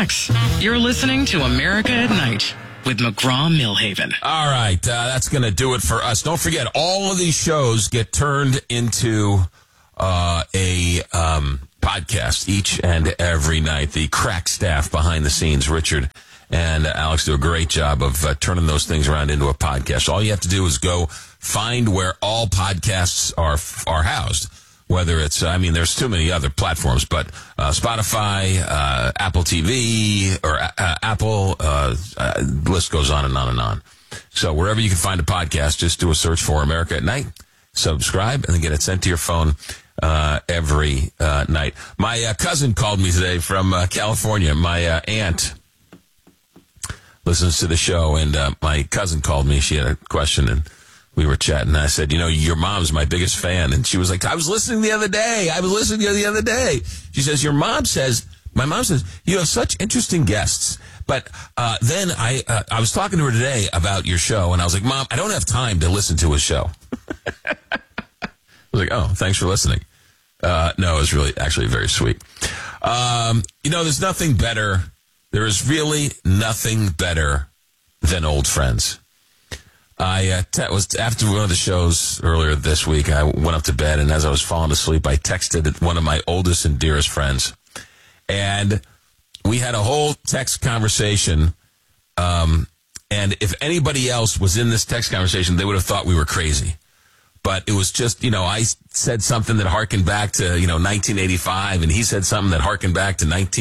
relax. You're listening to America at Night with McGraw-Millhaven. All right, that's going to do it for us. Don't forget, all of these shows get turned into a podcast each and every night. The crack staff behind the scenes, Richard and Alex, do a great job of turning those things around into a podcast. All you have to do is go find where all podcasts are housed. Whether it's, there's too many other platforms, but Spotify, Apple TV, or Apple, the list goes on and on and on. So wherever you can find a podcast, just do a search for America at Night, subscribe, and then get it sent to your phone every night. My cousin called me today from California. My aunt listens to the show, and my cousin called me. She had a question, and we were chatting. I said, your mom's my biggest fan. And she was like, I was listening the other day. She says, my mom says, you have such interesting guests. But then I was talking to her today about your show, and I was like, Mom, I don't have time to listen to a show. I was like, oh, thanks for listening. No, it was really actually very sweet. There's nothing better. There is really nothing better than old friends. I was after one of the shows earlier this week. I went up to bed, and as I was falling asleep, I texted one of my oldest and dearest friends, and we had a whole text conversation. And if anybody else was in this text conversation, they would have thought we were crazy. But it was just, I said something that harkened back to 1985, and he said something that harkened back to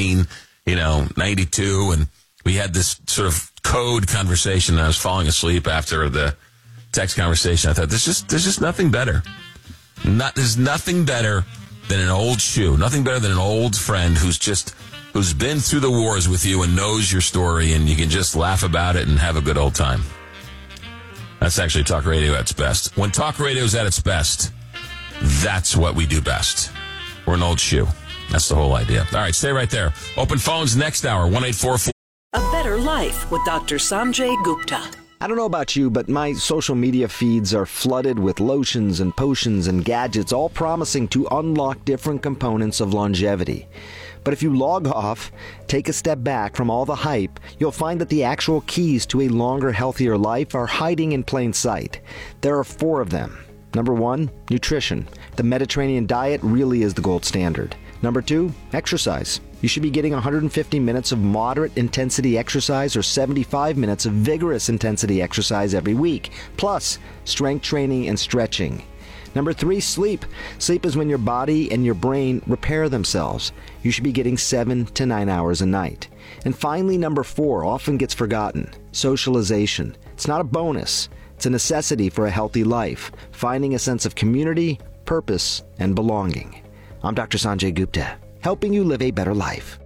92, and we had this sort of code conversation, and I was falling asleep after the text conversation. I thought, there's just nothing better. There's nothing better than an old shoe. Nothing better than an old friend who's been through the wars with you and knows your story, and you can just laugh about it and have a good old time. That's actually talk radio at its best. When talk radio is at its best, that's what we do best. We're an old shoe. That's the whole idea. All right, stay right there. Open phones next hour, 1-844. A Better Life with Dr. Sanjay Gupta. I don't know about you, but my social media feeds are flooded with lotions and potions and gadgets, all promising to unlock different components of longevity. But if you log off, take a step back from all the hype, you'll find that the actual keys to a longer, healthier life are hiding in plain sight. There are 4 of them. Number 1, nutrition. The Mediterranean diet really is the gold standard. Number 2, exercise. You should be getting 150 minutes of moderate intensity exercise or 75 minutes of vigorous intensity exercise every week, plus strength training and stretching. Number 3, sleep. Sleep is when your body and your brain repair themselves. You should be getting 7 to 9 hours a night. And finally, number 4 often gets forgotten. Socialization. It's not a bonus. It's a necessity for a healthy life, finding a sense of community, purpose, and belonging. I'm Dr. Sanjay Gupta, helping you live a better life.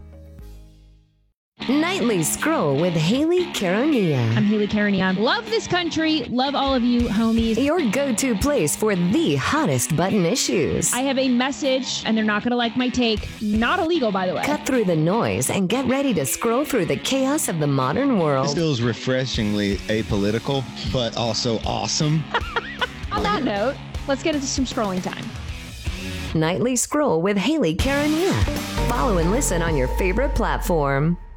Nightly Scroll with Haley Karania. I'm Haley Karania. Love this country. Love all of you, homies. Your go-to place for the hottest button issues. I have a message, and they're not going to like my take. Not illegal, by the way. Cut through the noise and get ready to scroll through the chaos of the modern world. This feels refreshingly apolitical, but also awesome. On that note, let's get into some scrolling time. Nightly Scroll with Haley Karania. Follow and listen on your favorite platform.